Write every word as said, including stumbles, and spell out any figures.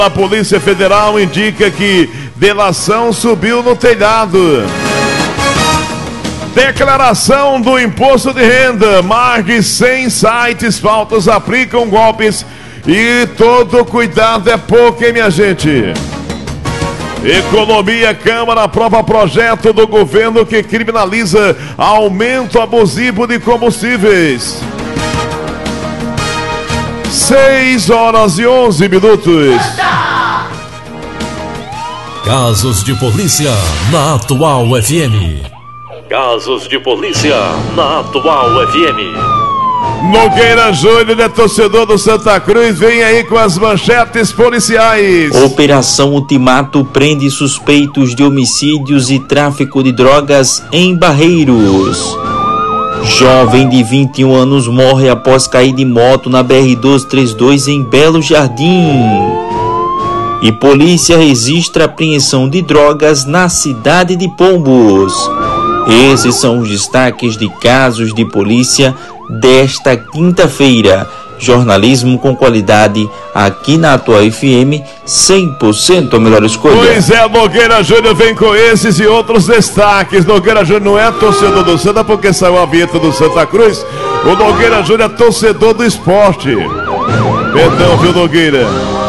A Polícia Federal indica que delação subiu no telhado. Declaração do imposto de renda. Mais de cem sites falsos aplicam golpes e todo cuidado é pouco, hein, minha gente? Economia, Câmara aprova projeto do governo que criminaliza aumento abusivo de combustíveis. seis horas e onze minutos. Casos de polícia na Atual F M. Casos de polícia na Atual F M. Nogueira Júnior é torcedor do Santa Cruz, vem aí com as manchetes policiais. Operação Ultimato prende suspeitos de homicídios e tráfico de drogas em Barreiros. Jovem de vinte e um anos morre após cair de moto na B R duzentos e trinta e dois em Belo Jardim. E polícia registra apreensão de drogas na cidade de Pombos. Esses são os destaques de casos de polícia desta quinta-feira. Jornalismo com qualidade aqui na Atual F M, cem por cento a melhor escolha. Pois é, Nogueira Júnior vem com esses e outros destaques. Nogueira Júnior não é torcedor do Santa porque saiu a vinheta do Santa Cruz. O Nogueira Júnior é torcedor do esporte. Perdão, viu, Nogueira?